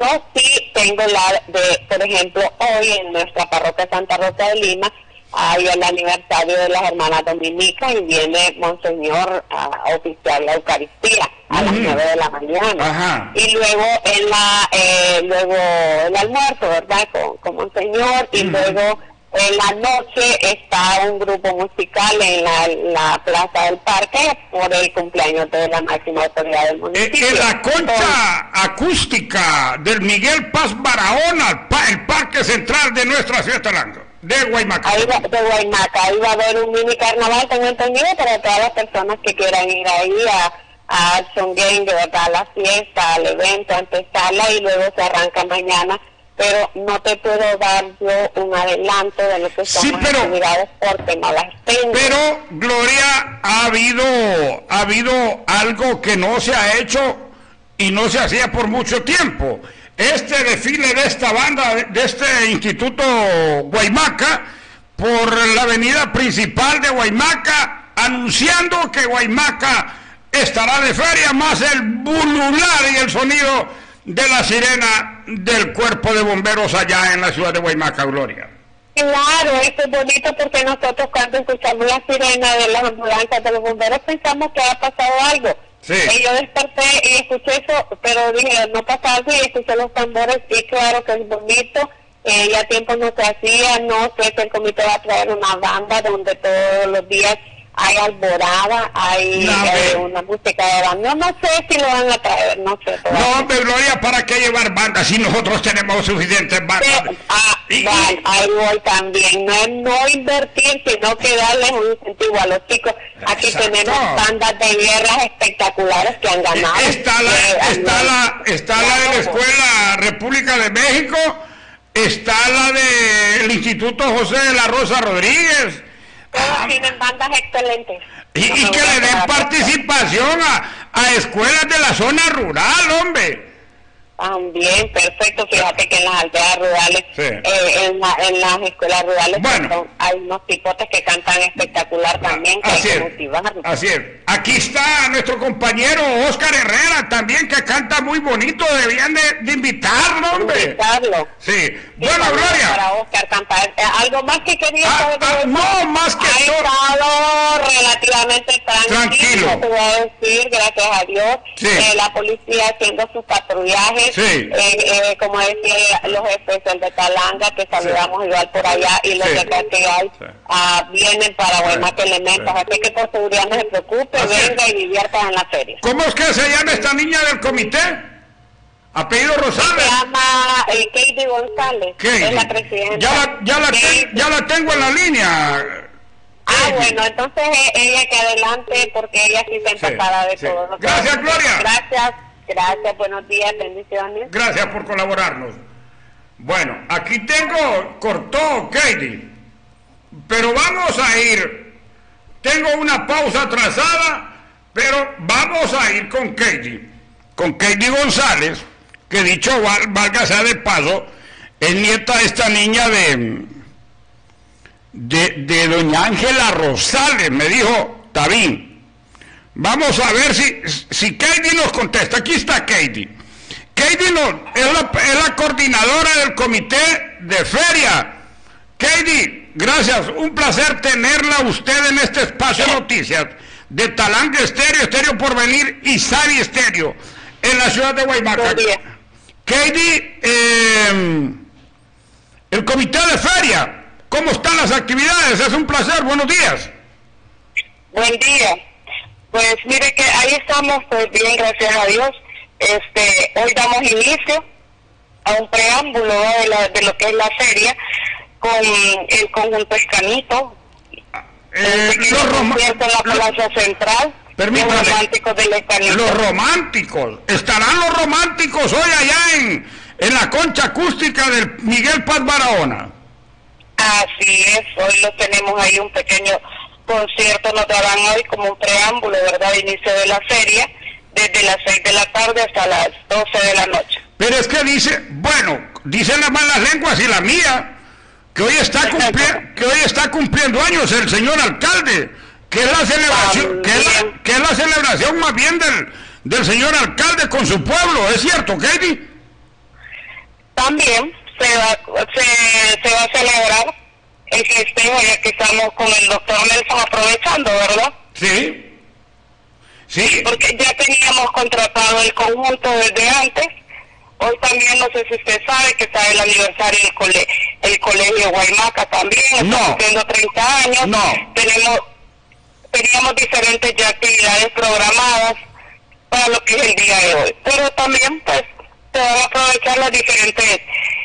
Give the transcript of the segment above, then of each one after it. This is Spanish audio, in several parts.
eso sí tengo por ejemplo, hoy en nuestra parroquia Santa Rosa de Lima hay el aniversario de las hermanas dominicas y viene Monseñor a oficiar la Eucaristía a las 9 de la mañana. Ajá. Y luego luego el almuerzo, ¿verdad? Con Monseñor, y luego en la noche está un grupo musical en la plaza del parque por el cumpleaños de la máxima autoridad del municipio. En la concha acústica del Miguel Paz Barahona, el parque central de nuestra ciudad de Guaymaca. Ahí va a haber un mini carnaval, tengo entendido, para todas las personas que quieran ir ahí a Chonguén, de verdad, a la fiesta, al evento, a empezarla, y luego se arranca mañana. Pero no te puedo dar yo un adelanto de lo que son las actividades porque no las tengo. Pero, Gloria, ha habido algo que no se ha hecho y no se hacía por mucho tiempo. Este desfile de esta banda, de este Instituto Guaymaca, por la avenida principal de Guaymaca, anunciando que Guaymaca estará de feria, más el bulular y el sonido de la sirena del cuerpo de bomberos allá en la ciudad de Guaymaca, Gloria. Claro, esto es bonito porque nosotros cuando escuchamos la sirena de las ambulancias de los bomberos pensamos que ha pasado algo. Sí. Y yo desperté y escuché eso, pero dije, no pasa algo, y escuché los tambores, y claro que es bonito. Ya tiempo no se hacía, no sé si el comité va a traer una banda donde todos los días hay alborada, hay una música de banda. No sé si lo van a traer, no sé. No, hombre, Gloria, ¿para qué llevar bandas si nosotros tenemos suficientes bandas? Ahí voy también, no invertir, sino que darles un incentivo a los chicos. Aquí tenemos bandas de guerras espectaculares que han ganado. Está la de la Escuela República de México, está la del Instituto José de la Rosa Rodríguez. Todos tienen bandas excelentes. Y que le den participación a escuelas de la zona rural, hombre. También, perfecto. Fíjate que en las aldeas rurales, en las escuelas rurales, hay unos tipotes que cantan espectacular también. Así es. Aquí está nuestro compañero Oscar Herrera también, que canta muy bonito. Debían de invitarlo, hombre. Invitarlo. Sí. Bueno, Gloria. Para Oscar cantar. ¿Algo más que quería saber? No, más que todo. Ha estado relativamente tranquilo. Te voy a decir, gracias a Dios. Sí. La policía haciendo sus patrullajes. Sí. Como decía los jefes, el de Talanga, que saludamos igual por allá, y los de acá que hay, vienen para Guaymaca Elementos. Así que por seguridad no se preocupe, venga y divierta en la feria. ¿Cómo es que se llama esta niña del comité? Apellido Rosales. Se llama Katie González. Es la presidenta. Ya la tengo en la línea. Bueno, entonces ella que adelante, porque ella sí está empapada de todo. Gracias, Gloria. Gracias, buenos días, bendiciones. Gracias por colaborarnos. Bueno, aquí cortó Katie, pero vamos a ir. Tengo una pausa atrasada, pero vamos a ir con Katie González, que dicho valga sea de paso, es nieta de esta niña de doña Ángela Rosales, me dijo Tabín. Vamos a ver si Katie nos contesta. Aquí está Katie. Katie es la coordinadora del comité de feria. Katie, gracias. Un placer tenerla usted en este espacio de noticias de Talanga Estéreo Porvenir y Sabi Estéreo en la ciudad de Guaymaca. Katie, el comité de feria, ¿cómo están las actividades? Es un placer. Buenos días. Buen día. Pues mire que ahí estamos, pues bien, gracias a Dios. Hoy damos inicio a un preámbulo de lo que es la feria con el conjunto Escanito, en la plaza central. Permítame. Los románticos del Escanito. Los románticos. ¿Estarán los románticos hoy allá en la concha acústica del Miguel Paz Barahona? Así es, hoy lo tenemos ahí, un pequeño concierto nos darán hoy como un preámbulo, ¿verdad? Inicio de la feria, desde las 6 de la tarde hasta las 12 de la noche. Pero es que dicen las malas lenguas y la mía, que hoy está cumpliendo años el señor alcalde, que es la celebración, que es la celebración más bien del señor alcalde con su pueblo, ¿es cierto, Katie? también se va a celebrar el festejo, ya que estamos con el doctor Nelson aprovechando, ¿verdad? Sí. Sí. Porque ya teníamos contratado el conjunto desde antes. Hoy también, no sé si usted sabe, que está el aniversario del el colegio Guaymaca también, está cumpliendo 30 años. No. Teníamos diferentes ya actividades programadas para lo que es el día de hoy. Pero también, pues, se van a aprovechar las diferentes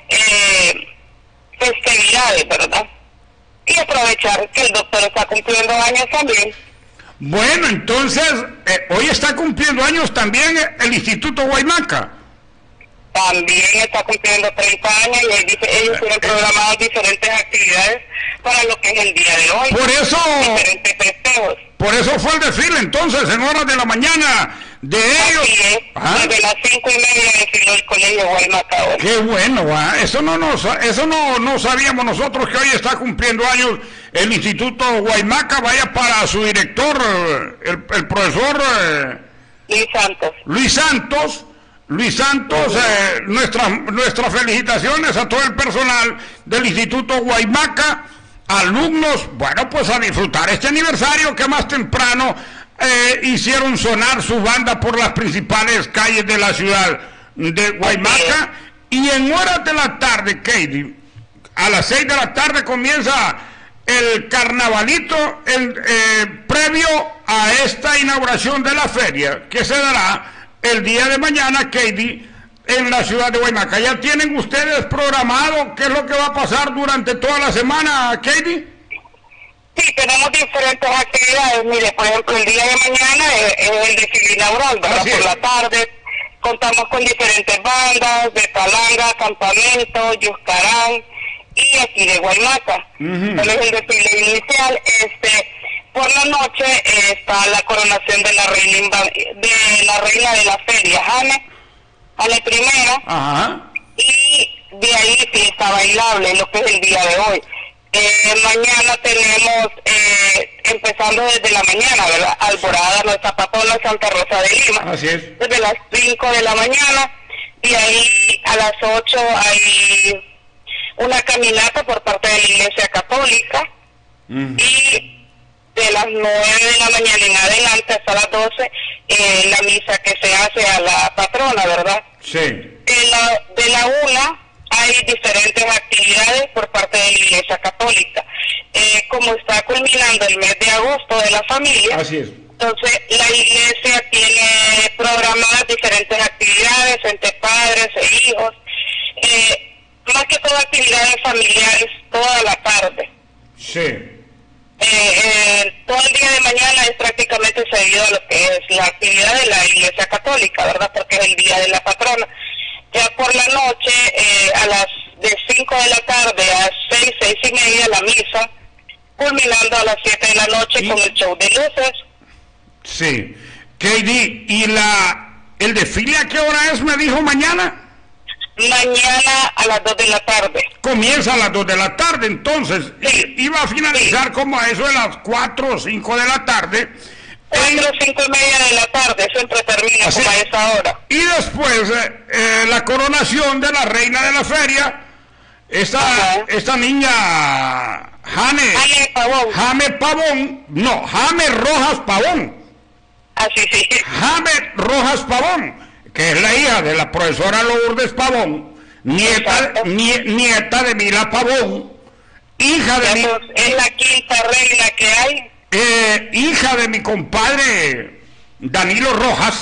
festividades, ¿verdad? Y aprovechar que el doctor está cumpliendo años también. Bueno, entonces, hoy está cumpliendo años también el Instituto Guaymaca. También está cumpliendo 30 años y ellos tienen programadas diferentes actividades para lo que es el día de hoy. Por eso, diferentes festejos. Por eso fue el desfile entonces, en horas de la mañana de ellos. Así es, desde las 5:30 desfiló el colegio Guaymaca hoy. Qué bueno, eso no sabíamos nosotros, que hoy está cumpliendo años el Instituto Guaymaca. Vaya para su director, el profesor Luis Santos. Nuestras felicitaciones a todo el personal del Instituto Guaymaca, alumnos, bueno, pues a disfrutar este aniversario que más temprano hicieron sonar su banda por las principales calles de la ciudad de Guaymaca. Y en horas de la tarde, Katie, a las 6 de la tarde comienza el carnavalito previo a esta inauguración de la feria, que se dará el día de mañana, Katie, en la ciudad de Guaymaca. ¿Ya tienen ustedes programado qué es lo que va a pasar durante toda la semana, Katie? Sí, tenemos diferentes actividades. Mire, por ejemplo, el día de mañana es el desfile inaugural, ¿verdad? Por la tarde contamos con diferentes bandas de Palanga, Campamento, Yuscarán y aquí de Guaymaca. Entonces, el desfile inicial, por la noche está la coronación de la reina de la feria, Jane primera. Ajá. Y de ahí fiesta bailable, lo que es el día de hoy. Mañana tenemos, empezando desde la mañana, ¿verdad? Alborada, nuestra patrona Santa Rosa de Lima. Así es. Desde las 5 de la mañana, y ahí a las 8 hay una caminata por parte de la Iglesia Católica. Y de las 9 de la mañana en adelante hasta las 12, la misa que se hace a la patrona, ¿verdad? Sí. De la 1 hay diferentes actividades por parte de la Iglesia Católica. Como está culminando el mes de agosto de la familia, así es. Entonces la Iglesia tiene programadas diferentes actividades entre padres e hijos, más que todo actividades familiares toda la tarde. Sí. Todo el día de mañana es prácticamente seguido a lo que es la actividad de la Iglesia Católica, ¿verdad? Porque es el día de la patrona. Ya por la noche, de 5 de la tarde a 6:30 la misa, culminando a las 7 de la noche con el show de luces. Sí. Katie, ¿y el desfile a qué hora es, me dijo, mañana? Mañana a las 2 de la tarde. Comienza a las 2 de la tarde, entonces. Sí. Iba a finalizar como a eso de las 4 o 5 de la tarde. 4 o 5:30 de la tarde, siempre termina como a esa hora. Y después la coronación de la reina de la feria, esta niña Jane Rojas Pavón. Así sí. Jane Rojas Pavón, que es la hija de la profesora Lourdes Pavón, nieta de Mila Pavón, hija de es la quinta reina que hay. Hija de mi compadre Danilo Rojas,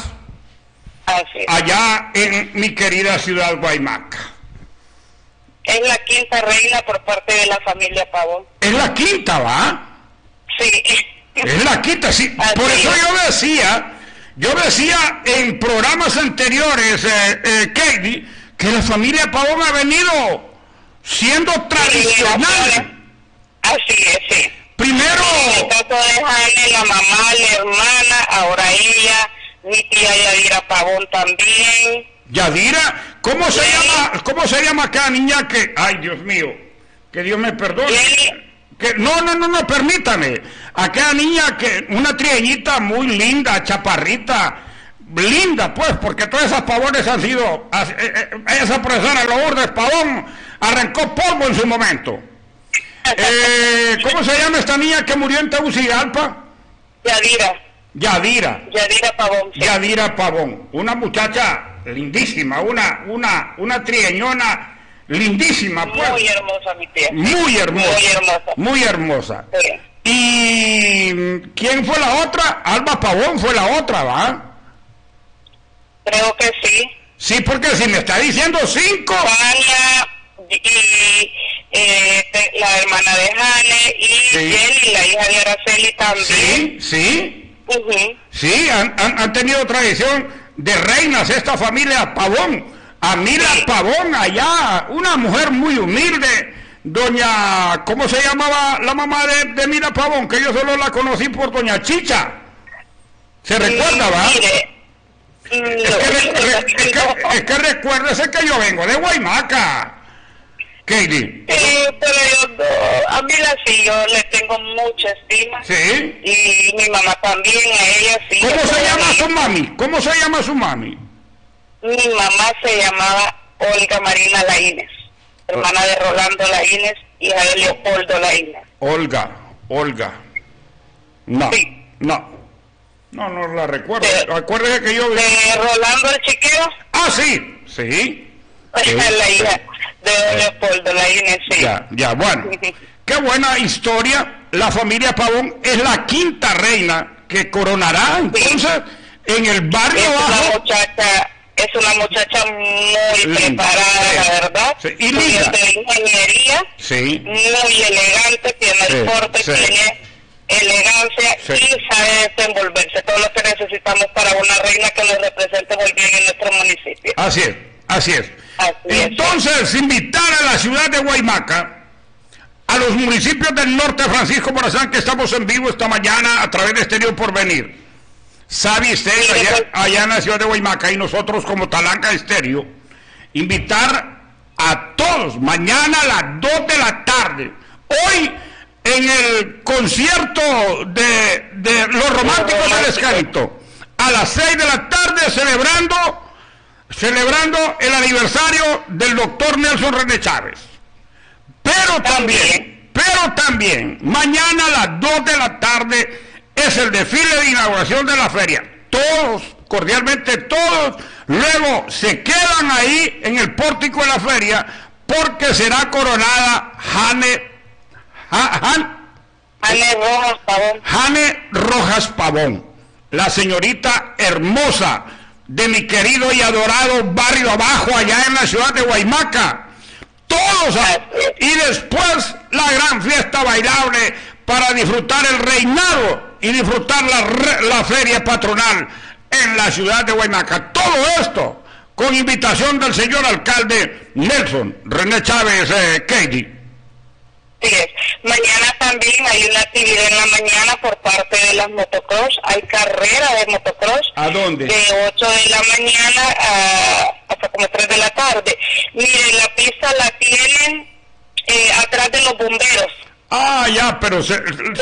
allá en mi querida ciudad Guaymaca. Es la quinta reina por parte de la familia Pavón. Es la quinta, ¿va? Sí. Es la quinta, sí. Por eso yo decía en programas anteriores, Katie, que la familia Pavón ha venido siendo tradicional. Así es, sí. Primero, en el caso de Jane, la mamá, la hermana, ahora ella, mi tía Yadira Pavón también. Yadira, ¿cómo se llama cada niña que, ay Dios mío, que Dios me perdone? No, permítame. Aquella niña una trieñita muy linda, chaparrita, linda, pues, porque todas esas pavones han sido, esa profesora Lourdes Pavón arrancó polvo en su momento. ¿Cómo se llama esta niña que murió en Tegucigalpa? Yadira Pavón. Sí. Yadira Pavón, una muchacha lindísima, una trieñona lindísima, pues. Muy hermosa, mi tía. Muy hermosa. Sí. ¿Y quién fue la otra? Alba Pavón fue la otra, ¿va? Creo que sí. Sí, porque si me está diciendo 5. Vania y la hermana de Jane y Jenny, la hija de Araceli también. Sí. Sí, han tenido tradición de reinas esta familia Pavón. Amila Pavón allá, una mujer muy humilde. Doña, ¿cómo se llamaba la mamá de Mira Pavón? Que yo solo la conocí por Doña Chicha. ¿Se recuerda, va? Es que recuérdese que yo vengo de Guaymaca, Katie. Pero a Mila sí, yo le tengo mucha estima. Sí. Y mi mamá también, a ella sí. ¿Cómo se llama su mami? Mi mamá se llamaba Olga Marina Laínez, hermana de Rolando Laínez, hija de Leopoldo Laínez. Olga. No. Sí. No la recuerdo. Acuérdese que yo... ¿De Rolando el Chiquero? Ah, sí. La hija de Leopoldo Laínez, sí. Ya, bueno. Qué buena historia. La familia Pavón es la 5ª reina que coronará, entonces, en el barrio bajo. Es una muchacha muy preparada, la verdad. Sí. Y linda. De ingeniería. Sí. Muy elegante, tiene el porte, tiene elegancia y sabe desenvolverse. Todo lo que necesitamos para una reina que nos represente muy bien en nuestro municipio. Así es. Entonces, invitar a la ciudad de Guaymaca, a los municipios del norte de Francisco Morazán, que estamos en vivo esta mañana a través de Estéreo Porvenir. ¿Sabe usted, allá en la ciudad de Guaymaca, y nosotros como Talanca Estéreo, invitar a todos mañana a las 2 de la tarde, hoy en el concierto de los románticos del Escalito, a las 6 de la tarde, celebrando el aniversario del doctor Nelson René Chávez. Pero también, mañana a las 2 de la tarde es el desfile de inauguración de la feria. Todos, cordialmente todos, luego se quedan ahí en el pórtico de la feria porque será coronada Jane Rojas Pavón, la señorita hermosa de mi querido y adorado barrio abajo allá en la ciudad de Guaymaca. Todos, y después la gran fiesta bailable para disfrutar el reinado y disfrutar la feria patronal en la ciudad de Guaymaca. Todo esto con invitación del señor alcalde Nelson René Chávez, Katie. Sí, mañana también hay una actividad en la mañana por parte de las motocross. Hay carrera de motocross. ¿A dónde? De 8 de la mañana hasta como 3 de la tarde. Miren, la pista la tienen atrás de los bomberos. Ah, ya, pero se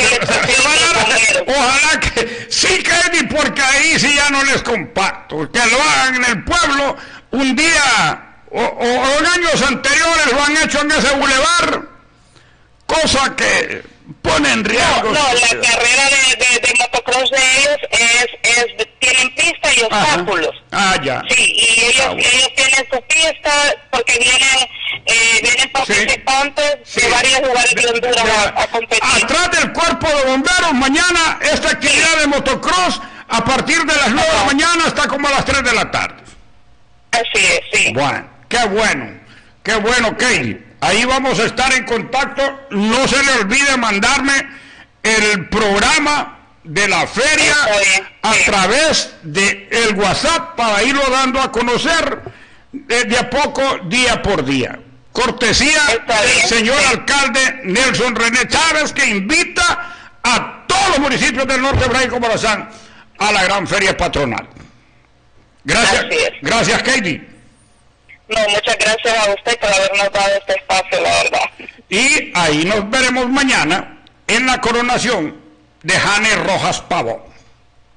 ojalá que sí, Katie, porque ahí sí ya no les comparto. Que lo hagan en el pueblo un día o en años anteriores lo han hecho en ese bulevar, cosa que pone en riesgo. No, la carrera de motocross de ellos tienen pista y obstáculos. Ya. Sí, y ellos tienen su pista porque vienen participantes de varios lugares de Honduras a competir. Atrás del cuerpo de bomberos, mañana esta actividad de motocross a partir de las 9 de la mañana hasta como a las 3 de la tarde. Así es, sí. Bueno, qué bueno, Katie. Ahí vamos a estar en contacto. No se le olvide mandarme el programa de la feria a través de el WhatsApp para irlo dando a conocer de a poco, día por día. Cortesía del señor alcalde Nelson René Chávez, que invita a todos los municipios del norte de Francisco Morazán a la gran feria patronal. Gracias, Katie. No, muchas gracias a usted por habernos dado este espacio, la verdad. Y ahí nos veremos mañana en la coronación de Jane Rojas Pavón.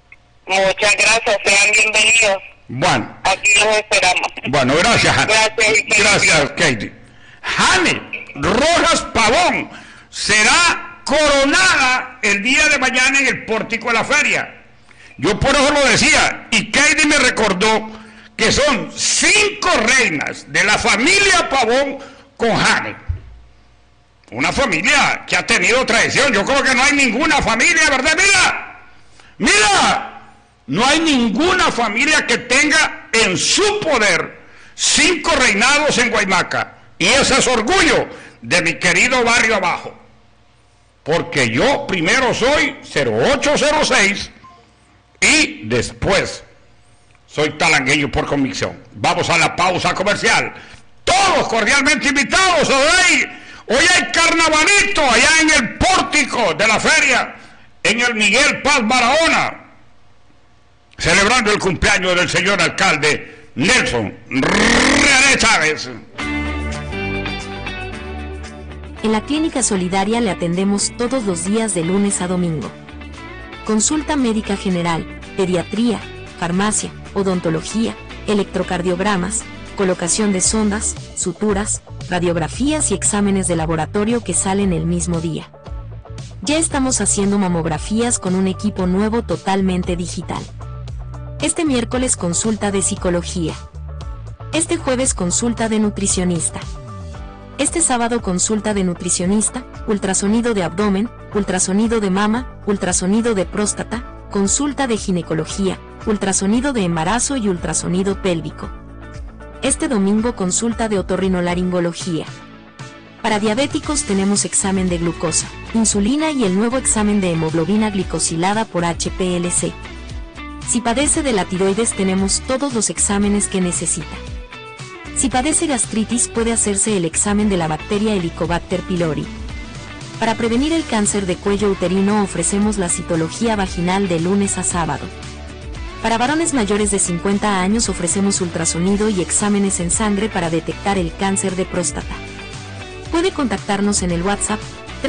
Muchas gracias, sean bienvenidos. Bueno. Aquí los esperamos. Bueno, gracias, Hanny. Gracias, Katie. Hanny Rojas Pavón será coronada el día de mañana en el pórtico de la feria. Yo por eso lo decía, y Katie me recordó que son 5 reinas de la familia Pavón con Hanny. Una familia que ha tenido tradición. Yo creo que no hay ninguna familia, ¿verdad? Mira, no hay ninguna familia que tenga en su poder 5 reinados en Guaymaca. Y ese es orgullo de mi querido barrio abajo. Porque yo primero soy 0806 y después soy talangueño por convicción. Vamos a la pausa comercial. Todos cordialmente invitados hoy hay carnavalito allá en el pórtico de la feria, en el Miguel Paz Barahona, celebrando el cumpleaños del señor alcalde Nelson René Chávez. En la Clínica Solidaria le atendemos todos los días de lunes a domingo. Consulta médica general, pediatría, farmacia, odontología, electrocardiogramas, colocación de sondas, suturas, radiografías y exámenes de laboratorio que salen el mismo día. Ya estamos haciendo mamografías con un equipo nuevo totalmente digital. Este miércoles consulta de psicología. Este jueves consulta de nutricionista. Este sábado consulta de nutricionista, ultrasonido de abdomen, ultrasonido de mama, ultrasonido de próstata, consulta de ginecología, ultrasonido de embarazo y ultrasonido pélvico. Este domingo consulta de otorrinolaringología. Para diabéticos tenemos examen de glucosa, insulina y el nuevo examen de hemoglobina glicosilada por HPLC. Si padece de la tiroides tenemos todos los exámenes que necesita. Si padece gastritis puede hacerse el examen de la bacteria Helicobacter pylori. Para prevenir el cáncer de cuello uterino ofrecemos la citología vaginal de lunes a sábado. Para varones mayores de 50 años ofrecemos ultrasonido y exámenes en sangre para detectar el cáncer de próstata. Puede contactarnos en el WhatsApp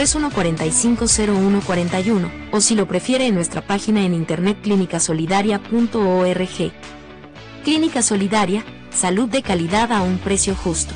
31450141 o si lo prefiere en nuestra página en internet clinicasolidaria.org. Clínica Solidaria, salud de calidad a un precio justo.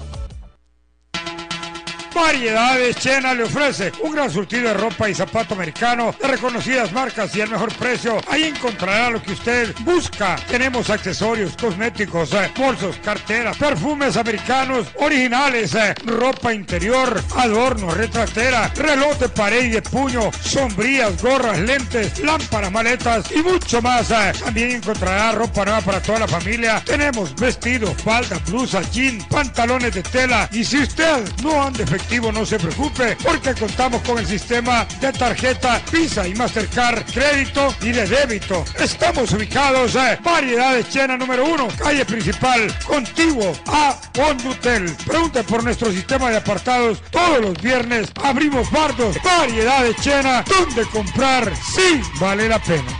Variedades Chena le ofrece un gran surtido de ropa y zapato americano de reconocidas marcas y al mejor precio. Ahí encontrará lo que usted busca. Tenemos accesorios, cosméticos, bolsos, carteras, perfumes americanos originales, ropa interior, adornos, retratera, reloj de pared y de puño, sombrillas, gorras, lentes, lámparas, maletas y mucho más. También encontrará ropa nueva para toda la familia. Tenemos vestidos, faldas, blusas, jeans, pantalones de tela y si usted no anda efectivo, no se preocupe, porque contamos con el sistema de tarjeta Visa y Mastercard, crédito y de débito. Estamos ubicados en Variedades Chena número 1, calle principal, contiguo a Hondutel. Pregunte por nuestro sistema de apartados. Todos los viernes abrimos bardos. Variedades Chena, donde comprar sí vale la pena.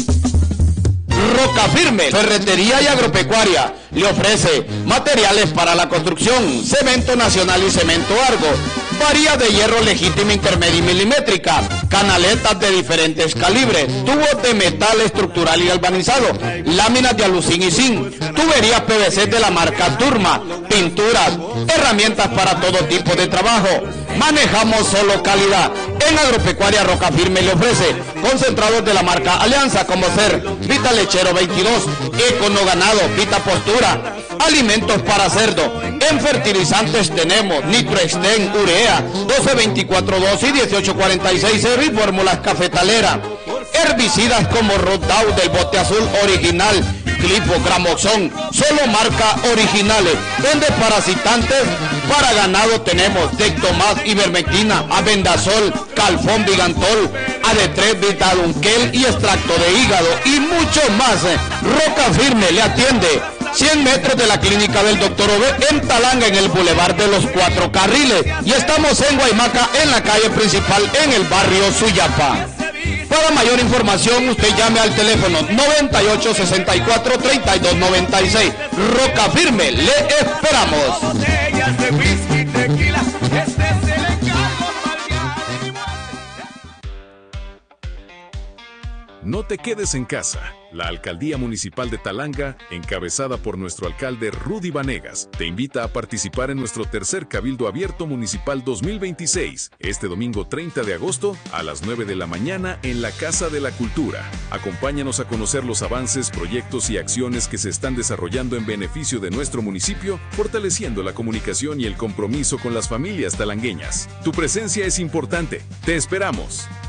Roca Firme, ferretería y agropecuaria, le ofrece materiales para la construcción, cemento nacional y cemento Argo, varillas de hierro legítima intermedia y milimétrica, canaletas de diferentes calibres, tubos de metal estructural y galvanizado, láminas de alucín y zinc, tuberías PVC de la marca Turma, pinturas, herramientas para todo tipo de trabajo. Manejamos solo calidad. En Agropecuaria Roca Firme le ofrece concentrados de la marca Alianza como ser Vita Lechero 22, Econo Ganado, Vita Postura, alimentos para cerdo. En fertilizantes tenemos Nitroexten, Urea, 1224-2 y 1846 y fórmulas cafetalera. Herbicidas como Rodout del bote azul original, Clipo, Gramoxón, solo marca originales. En desparasitantes para ganado tenemos Dectomas, Ivermectina, Abendazol, Calfón, Vigantol, AD3, Vitadunquel y extracto de hígado y mucho más. Roca Firme le atiende 100 metros de la clínica del Dr. Obed en Talanga, en el Boulevard de los 4 Carriles, y estamos en Guaymaca, en la calle principal, en el barrio Suyapa. Para mayor información, usted llame al teléfono 9864-3296. Roca Firme, le esperamos. No No te quedes en casa. La Alcaldía Municipal de Talanga, encabezada por nuestro alcalde Rudy Vanegas, te invita a participar en nuestro tercer Cabildo Abierto Municipal 2026, este domingo 30 de agosto a las 9 de la mañana en la Casa de la Cultura. Acompáñanos a conocer los avances, proyectos y acciones que se están desarrollando en beneficio de nuestro municipio, fortaleciendo la comunicación y el compromiso con las familias talangueñas. Tu presencia es importante. Te esperamos.